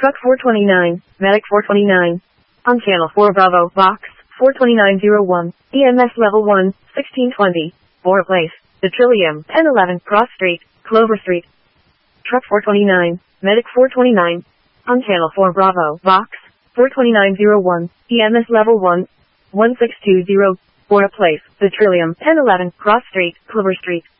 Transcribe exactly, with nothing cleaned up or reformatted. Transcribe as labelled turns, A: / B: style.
A: Truck four twenty-nine, Medic four twenty-nine. On channel four Bravo, box four twenty-nine oh one, E M S level one, sixteen twenty, Bora Place, The Trillium, ten eleven, Cross Street, Clover Street. Truck four twenty-nine, Medic four twenty-nine. On channel four Bravo, box four twenty-nine oh one, E M S level one, one six two zero, Bora Place, The Trillium, ten eleven, Cross Street, Clover Street.